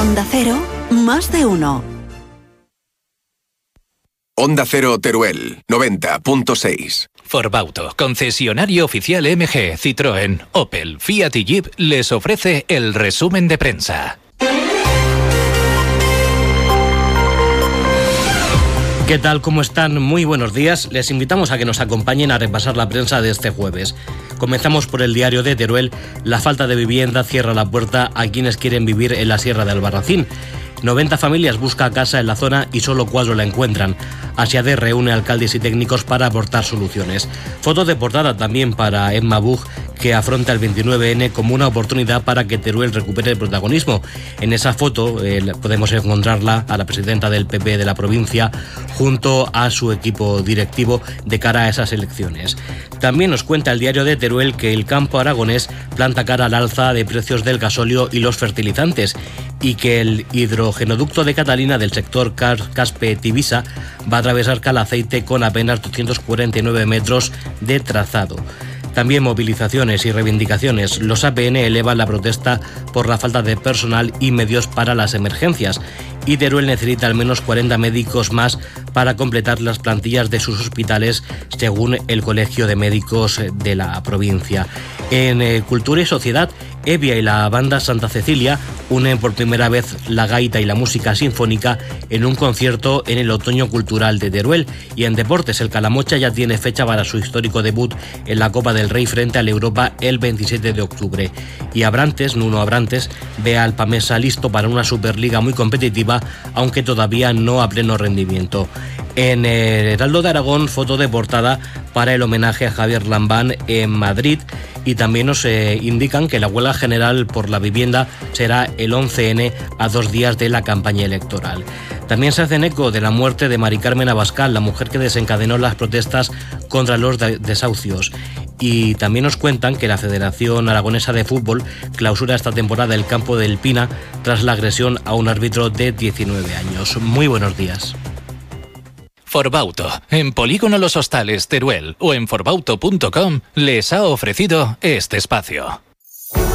Onda Cero, más de uno. Onda Cero Teruel, 90.6. Forbauto, concesionario oficial MG, Citroën, Opel, Fiat y Jeep, les ofrece el resumen de prensa. ¿Qué tal? ¿Cómo están? Muy buenos días. Les invitamos a que nos acompañen a repasar la prensa de este jueves. Comenzamos por el diario de Teruel. La falta de vivienda cierra la puerta a quienes quieren vivir en la Sierra de Albarracín. 90 familias buscan casa en la zona y solo 4 la encuentran. Asiade reúne alcaldes y técnicos para aportar soluciones. Foto de portada también para Emma Bug, que afronta el 29N como una oportunidad para que Teruel recupere el protagonismo. En esa foto podemos encontrarla a la presidenta del PP de la provincia junto a su equipo directivo de cara a esas elecciones. También nos cuenta el diario de Teruel que el campo aragonés planta cara al alza de precios del gasóleo y los fertilizantes y que el hidrogenoducto de Catalina del sector Caspe-Tivisa va a atravesar Calaceite con apenas 249 metros de trazado. También movilizaciones y reivindicaciones. Los APN elevan la protesta por la falta de personal y medios para las emergencias. Y Teruel necesita al menos 40 médicos más para completar las plantillas de sus hospitales, según el Colegio de Médicos de la provincia. En Cultura y Sociedad, Evia y la banda Santa Cecilia unen por primera vez la gaita y la música sinfónica en un concierto en el Otoño Cultural de Teruel. Y en deportes, el Calamocha ya tiene fecha para su histórico debut en la Copa del Rey frente al Europa el 27 de octubre. Y Nuno Abrantes, ve al Pamesa listo para una Superliga muy competitiva, aunque todavía no a pleno rendimiento. En el Heraldo de Aragón, foto de portada para el homenaje a Javier Lambán en Madrid. Y también nos indican que la huelga general por la vivienda será el 11N, a 2 días de la campaña electoral. También se hacen eco de la muerte de Mari Carmen Abascal, la mujer que desencadenó las protestas contra los desahucios. Y también nos cuentan que la Federación Aragonesa de Fútbol clausura esta temporada el campo del Pina tras la agresión a un árbitro de 19 años. Muy buenos días. Forbauto, en Polígono Los Hostales, Teruel o en forbauto.com les ha ofrecido este espacio.